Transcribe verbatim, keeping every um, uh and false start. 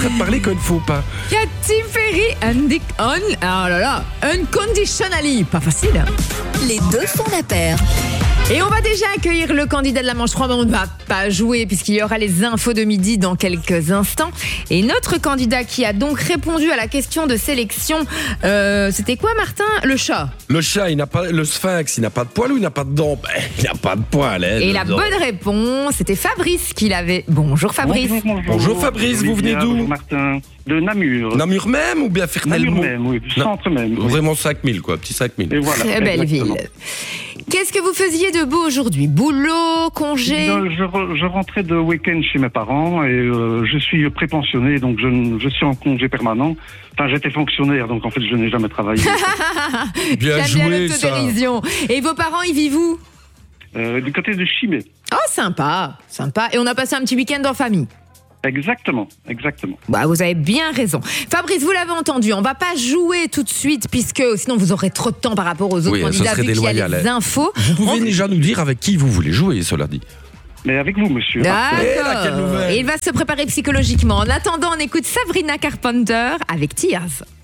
de parler quand il ne faut pas. Katy Perry, un, un, oh là là, unconditionally, pas facile. Hein. Les deux font la paire. Et on va déjà accueillir le candidat de la manche trois, mais on ne va pas jouer puisqu'il y aura les infos de midi dans quelques instants. Et notre candidat qui a donc répondu à la question de sélection, euh, c'était quoi Martin ? Le chat. Le chat, il n'a pas, le sphinx, il n'a pas de poils ou il n'a pas de dents ? Ben, il n'a pas de poils. Hein, Et la dents. bonne réponse, c'était Fabrice qui l'avait. Bonjour Fabrice. Bonjour, bonjour. Bonjour Fabrice, vous venez d'où ? Bonjour Martin. De Namur. Namur même ou bien Fernelmont ? Namur même, oui. Centre même. Oui. Vraiment cinq mille quoi, petit cinq mille. Et voilà. Très belle exactement. ville. Qu'est-ce que vous faisiez de beau aujourd'hui ? Boulot, congé ? Je, je, re- je rentrais de week-end chez mes parents et euh, je suis prépensionné, donc je, n- je suis en congé permanent. Enfin, j'étais fonctionnaire, donc en fait, je n'ai jamais travaillé. Bien J'aime bien joué ça. l'autodérision. Et vos parents, ils vivent où ? euh, du côté de Chimay. Oh, sympa, sympa. Et on a passé un petit week-end en famille. Exactement, exactement. Bah, vous avez bien raison. Fabrice, vous l'avez entendu, on va pas jouer tout de suite puisque sinon vous aurez trop de temps par rapport aux autres Oui, ce candidats serait vu qu'il y a déloyal, les hein. infos. Vous pouvez On- déjà nous dire avec qui vous voulez jouer, cela dit. Mais avec vous, monsieur. Eh, là, quelle D'accord. nouvelle. Et il va se préparer psychologiquement. En attendant, on écoute Sabrina Carpenter avec Tears.